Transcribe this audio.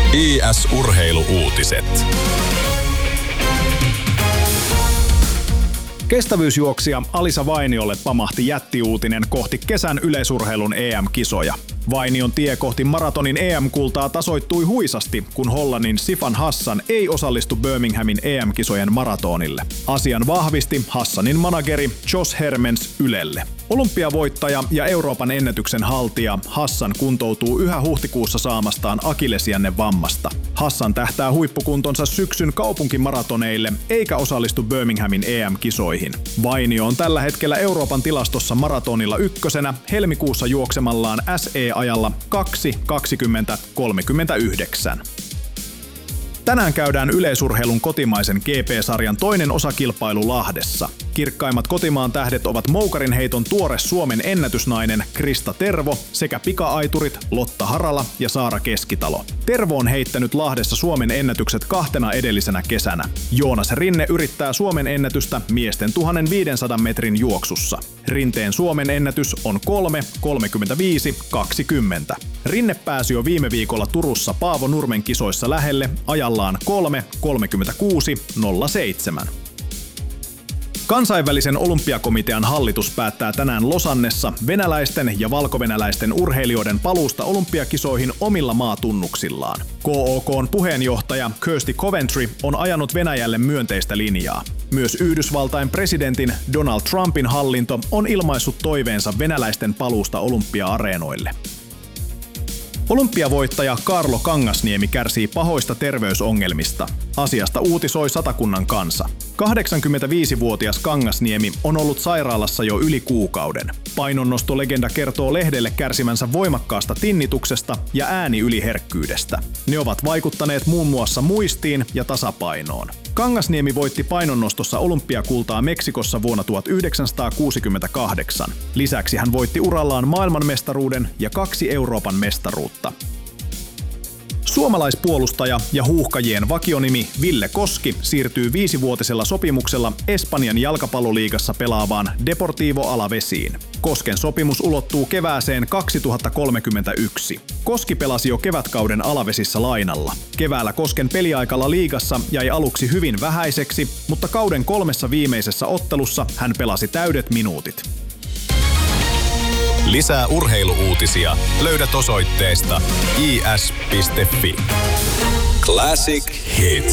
IS-urheilu-uutiset. Kestävyysjuoksija Alisa Vainiolle pamahti jättiuutinen kohti kesän yleisurheilun EM-kisoja. Vainion tie kohti maratonin EM-kultaa tasoittui huisasti, kun Hollannin Sifan Hassan ei osallistu Birminghamin EM-kisojen maratonille. Asian vahvisti Hassanin manageri Josh Hermens Ylelle. Olympiavoittaja ja Euroopan ennätyksen haltija Hassan kuntoutuu yhä huhtikuussa saamastaan akillesjänne vammasta. Hassan tähtää huippukuntonsa syksyn kaupunkimaratoneille eikä osallistu Birminghamin EM-kisoihin. Vainio on tällä hetkellä Euroopan tilastossa maratonilla ykkösenä helmikuussa juoksemallaan SE-ajalla 2:20:39. Tänään käydään yleisurheilun kotimaisen GP-sarjan toinen osakilpailu Lahdessa. Kirkkaimmat kotimaan tähdet ovat moukarinheiton tuore Suomen ennätysnainen Krista Tervo sekä pika-aiturit Lotta Harala ja Saara Keskitalo. Tervo on heittänyt Lahdessa Suomen ennätykset 2 edellisenä kesänä. Joonas Rinne yrittää Suomen ennätystä miesten 1500 metrin juoksussa. Rinteen Suomen ennätys on 3:35:20. Rinne pääsi jo viime viikolla Turussa Paavo Nurmen kisoissa lähelle ajallaan 3:36:07. Kansainvälisen olympiakomitean hallitus päättää tänään Losannessa venäläisten ja valkovenäläisten urheilijoiden paluusta olympiakisoihin omilla maatunnuksillaan. KOK:n puheenjohtaja Kirsty Coventry on ajanut Venäjälle myönteistä linjaa. Myös Yhdysvaltain presidentin Donald Trumpin hallinto on ilmaissut toiveensa venäläisten paluusta olympia-areenoille. Olympiavoittaja Kaarlo Kangasniemi kärsii pahoista terveysongelmista. Asiasta uutisoi Satakunnan Kansa. 85-vuotias Kangasniemi on ollut sairaalassa jo yli kuukauden. Painonnostolegenda kertoo lehdelle kärsimänsä voimakkaasta tinnituksesta ja ääniyliherkkyydestä. Ne ovat vaikuttaneet muun muassa muistiin ja tasapainoon. Kangasniemi voitti painonnostossa olympiakultaa Meksikossa vuonna 1968. Lisäksi hän voitti urallaan maailmanmestaruuden ja 2 Euroopan mestaruutta. Suomalaispuolustaja ja huuhkajien vakionimi Ville Koski siirtyy 5-vuotisella sopimuksella Espanjan jalkapalloliigassa pelaavaan Deportivo Alavesiin. Kosken sopimus ulottuu kevääseen 2031. Koski pelasi jo kevätkauden Alavesissa lainalla. Keväällä Kosken peliaikalla liigassa jäi aluksi hyvin vähäiseksi, mutta kauden 3 viimeisessä ottelussa hän pelasi täydet minuutit. Lisää urheilu-uutisia löydät osoitteesta is.fi. Classic Hits.